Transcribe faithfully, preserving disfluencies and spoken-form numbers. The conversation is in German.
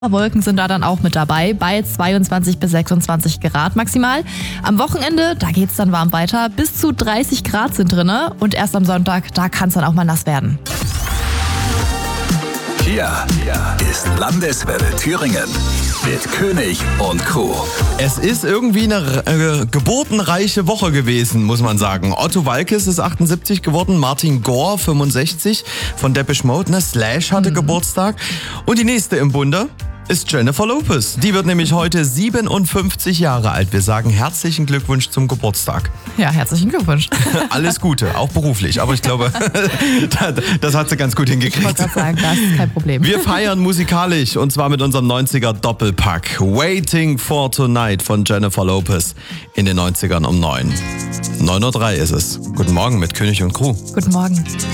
Wolken sind da dann auch mit dabei, bei zweiundzwanzig bis sechsundzwanzig Grad maximal. Am Wochenende, da geht's dann warm weiter, bis zu dreißig Grad sind drinne und erst am Sonntag, da kann es dann auch mal nass werden. Hier ist Landeswelle Thüringen mit König und Crew. Es ist irgendwie eine äh, geburtenreiche Woche gewesen, muss man sagen. Otto Waalkes ist achtundsiebzig geworden, Martin Gore fünfundsechzig von Depeche Mode, ne? Slash hatte mhm. Geburtstag. Und die nächste im Bunde ist Jennifer Lopez. Die wird nämlich heute siebenundfünfzig Jahre alt. Wir sagen herzlichen Glückwunsch zum Geburtstag. Ja, herzlichen Glückwunsch. Alles Gute, auch beruflich. Aber ich glaube, das hat sie ganz gut hingekriegt. Ich wollte gerade sagen, das ist kein Problem. Wir feiern musikalisch und zwar mit unserem neunziger Doppelpack. Waiting for Tonight von Jennifer Lopez in den neunzigern um neun. neun Uhr drei ist es. Guten Morgen mit König und Crew. Guten Morgen.